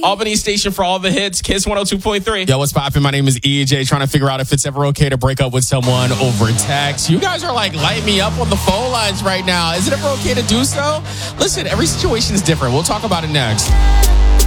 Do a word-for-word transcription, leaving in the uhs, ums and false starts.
Albany station for all the hits, Kiss one oh two point three. Yo, what's poppin'? My name is E J, trying to figure out if it's ever okay to break up with someone over text. You guys are like lighting me up on the phone lines right now. Is it ever okay to do so? Listen, every situation is different. We'll talk about it next.